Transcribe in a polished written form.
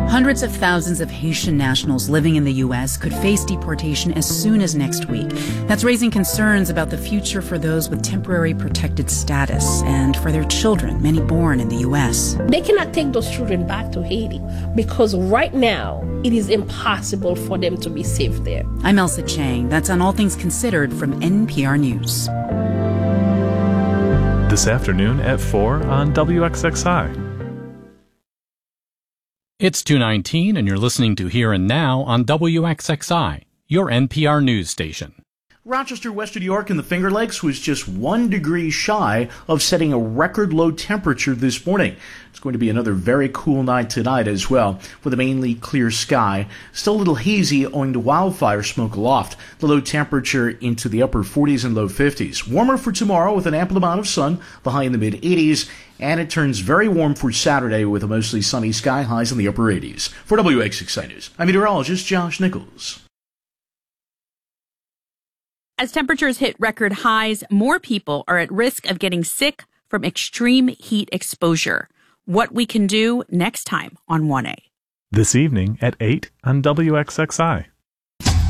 Hundreds of thousands of Haitian nationals living in the U.S. could face deportation as soon as next week. That's raising concerns about the future for those with temporary protected status and for their children, many born in the U.S. They cannot take those children back to Haiti because right now it is impossible for them to be safe there. I'm Elsa Chang. That's on All Things Considered from NPR News. This afternoon at 4 on WXXI. It's 2:19 and you're listening to Here and Now on WXXI, your NPR news station. Rochester, Western New York, and the Finger Lakes was just 1 degree shy of setting a record low temperature this morning. It's going to be another very cool night tonight as well, with a mainly clear sky. Still a little hazy owing to wildfire smoke aloft. The low temperature into the upper 40s and low 50s. Warmer for tomorrow with an ample amount of sun, the high in the mid-80s. And it turns very warm for Saturday with a mostly sunny sky, highs in the upper 80s. For WXXI News, I'm meteorologist Josh Nichols. As temperatures hit record highs, more people are at risk of getting sick from extreme heat exposure. What we can do next time on 1A. This evening at 8 on WXXI.